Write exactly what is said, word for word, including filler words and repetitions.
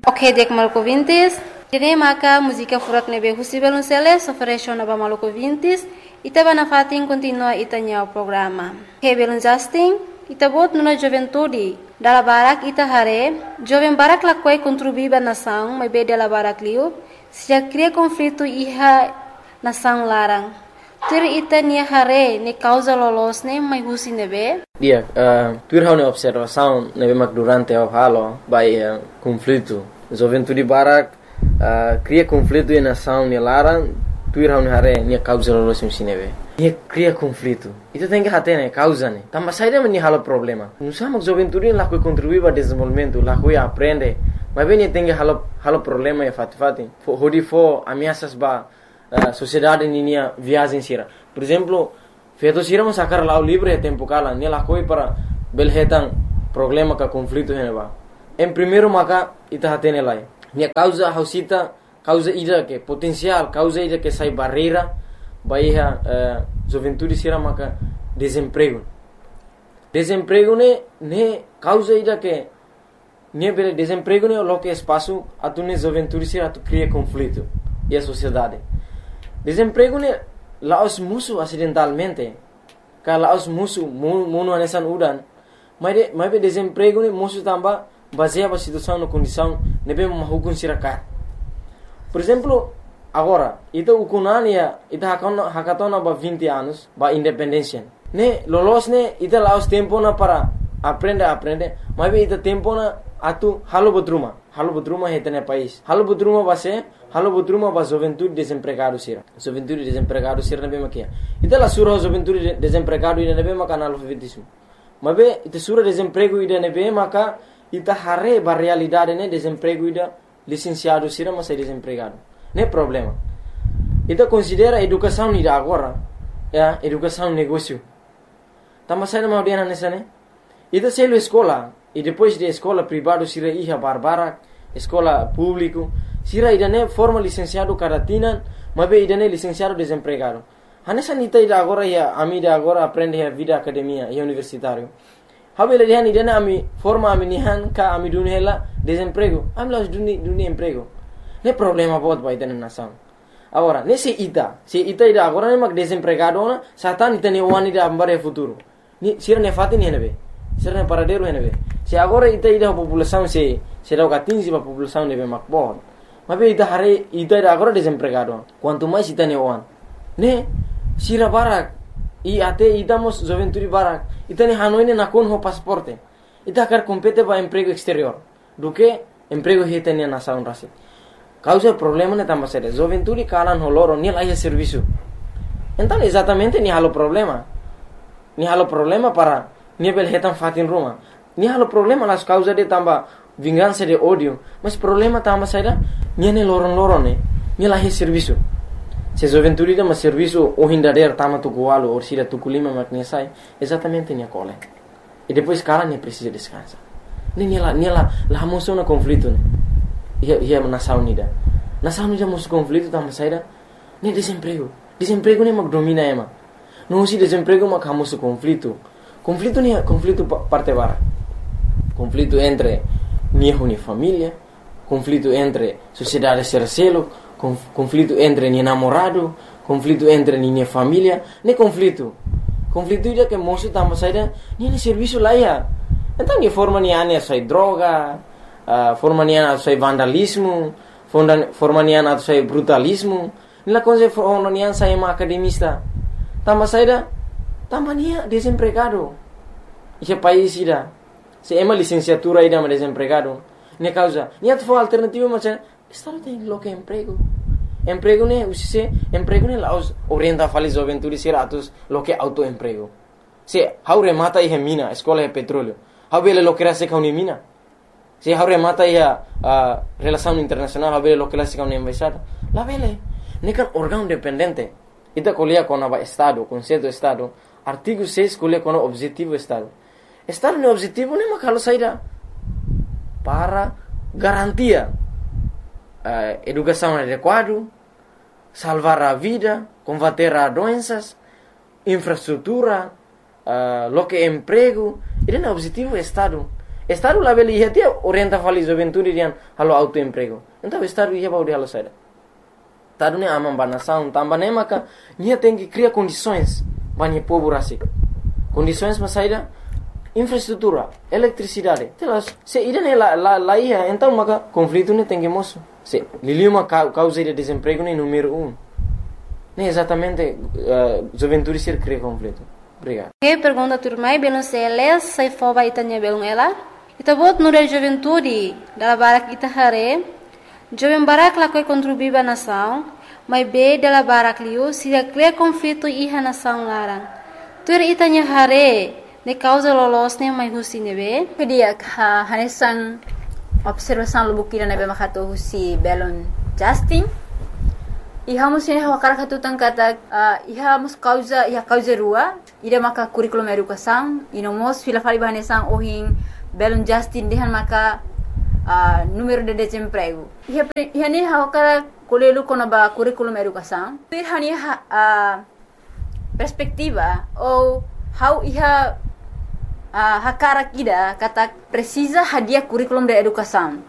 Ok, dek maluco vintis. Dene maka música furak nebe husi belunceles ofereció naba maluco vintis. Ita bana fatin continua ita nya o programa. Ok, belun Justin. Ita bot nuna juventude. Dala barak ita hare. Joven barak lakwai contribuiba nação, mas be dela barak liu. Se já cria conflito iha nação larang. Tur ita nia hare ne causa lolos ne mai husi nebe. Dia, uh, tur hau ne observação nebe mak durante o halo by uh, conflito. Juventude barak uh, cria conflito e nação ne larang. Tur hau ne hare nia causa lolos ne nebe. Nia cria conflito. Itu tem que hate ne causa ne. Tamba saída me halo problema. Não sabe juventude lá que contribui para desenvolvimento, lá que aprende. Mas bem tem que halo halo problema e fat fati. Hodi fo ameaças ba Uh, sociedade ninia viagem sira. Por exemplo, feito sira mo sacar lá o livro é tempo cala, nela coi para belhetan problema ka conflito heneba. Em primeiro maka ita hatene lai. Nia causa hausita, causa ida que potencial, causa ida que sai barreira, baiha uh, juventude sira maka desemprego. Desemprego ne ne causa ida que ne bele desemprego ne lo que espaço atune juventude sira tu cria conflito e a sociedade. Desemprego ne laos musuh acidentalmente. Kalau laos musuh munu anesan udan. Mas de mas be desemprego ne musuh tamba baseia ba situação no condição nebe mahukun sirakat. Por exemplo, agora, ita ukunania ita hakona hakatona ba vinte anos ba independência. Ne lolos ne ita laos tempo na para aprende aprende. Mas be ita tempo na atu halo botruma. Halo botruma hetene país. Halo botruma base halo botruma ba juventude desempregado sira. Juventude desempregado sira nabe makia. Ita la sura juventude desempregado ida nabe maka analfabetismo. Mabe ita sura desemprego ida nabe maka ita hare ba realidade ne desemprego ida licenciado sira mas desempregado. Ne problema. Ita considera educação ida agora, ya, educação negócio. Tama sai na maudiana nessa ne. Ita selo escola e depois de escola privado sira iha barbara, escola público sira idane forma licenciado caratina, mabe idane licenciado desempregado. Hanesa nita ida agora ya ami ida agora aprende a vida academia e universitário. Habe le dihan idane ami forma ami nihan ka ami dunhela desemprego. Ami las duni duni emprego. Ne problema bot ba idane nação. Agora, nesse ita, se ita ida agora ne mak desempregado na, satan ita ne wani ida ambare futuro. Ni sira ne fatin henebe. Sira ne paradero henebe. Se agora ita ida população se será o atinge a população nebe mak bot. Mas ita hare ita ida agora desempregado. Quanto mais ita ne wan. Ne sira barak i ate idamos juventude barak. Ita ne hanoine na kon ho pasaporte. Ita quer compete ba emprego exterior. Do que emprego hita ne nação rasi. Causa problema ne tamba sere. Juventude kalan ho loro ni laia serviço. Então exatamente ni halo problema. Ni halo problema para ni bel hetan fatin ruma. Ni halo problema las causa de tamba vingança de ódio, mas problema tamba saída niane loron-loron ne, ni lahi serviço. Se juventude da mas serviço o hindader tama tu gualo ou sira tu kulima makne sai, exatamente ni cole. E depois cara ne precisa descansar. Ne ni la ni la la moção na conflito ne. Ia ia nação nida. Nação nida mos conflito tamba saída ne desemprego. Desemprego ne mag domina ema. Não se desemprego mag hamos conflito. Conflito ni conflito parte bara. Conflito entre niho ni família, conflito entre sociedade sercelo, conflito entre ni namorado, conflito entre ni família, ne conflito. Conflito ida que moço tamba saída ni ni serviço lá ia. Então ni forma ni ane sai droga, uh, forma ni ane sai vandalismo, forma ni ane sai brutalismo, ni la coisa forma ni ane sai ma academista. Tamba saída tamba ni desempregado. Esse país ida se ema licenciatura ida ma desempregado. Ne causa, ni atfo alternativa macam estado tem lo que emprego. Emprego ne usise emprego ne laos orienta fali juventude seratus lo que autoemprego. Se haure mata e mina, escola e petróleo. Habele lo que era se kauni mina. Se haure mata e uh, relação internacional, habele lo que era se kauni embaixada. La vele, ne kan órgão dependente. Ita colia com a estado, conceito estado, artigo seis colia com o objetivo estado. Estado no objetivo ne makalo saída para garantia uh, educação adequada, salvar a vida, combater a doenças, infraestrutura, uh, lo que emprego. Ele é o objetivo do Estado. Estado lá beli ia tia orienta fali juventude dian halo autoemprego. Então estado ia bau de halo saída. Estado ne amam banação, também nem maka nia tem que criar condições banyak povo rasik. Condições mas saída infraestrutura, eletricidade. Telas, se ida ne la la la ia, então maka conflito ne tem que moço. Se liliuma causa de desemprego ne número um. Ne exatamente uh, juventude ser cria conflito. Obrigado. Que pergunta turmai belum seles sai foba itanya belum ela. Ita bot no da juventude dala barak ita hare. Jovem barak la koi contribuiba nação, mas be dala barak liu se cria conflito iha nação larang. Tur itanya hare ne causa lolos ne mai husi nebe. Kedia ha hanesan observação lubukira nebe makato husi belon Justin. Iha musi ne wakara katutan kata uh, iha mus causa iha causa rua ida maka curriculum educação ino mos fila fali bahanesan ohin belon Justin dehan maka uh, número de desemprego. Iha iha ne wakara kolelu kono ba curriculum educação. Iha ne uh, perspectiva ou how iha uh, hakara kida kata precisa hadiah curriculum de educação.